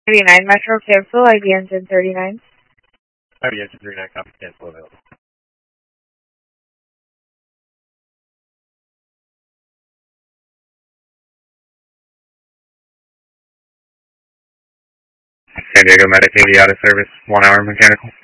39 Metro, cancel, ID engine 39. ID engine 39, copy, cancel available. San Diego Medic 80 out of service, 1 hour mechanical.